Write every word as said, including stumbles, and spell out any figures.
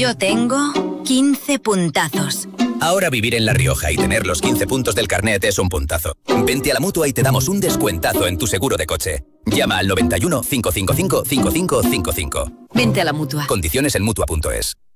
Yo tengo quince puntazos. Ahora vivir en La Rioja y tener los quince puntos del carnet es un puntazo. Vente a la Mutua y te damos un descuentazo en tu seguro de coche. Llama al noventa y uno, cinco cinco cinco, cinco cinco cinco cinco. Vente a la Mutua. Condiciones en Mutua punto es.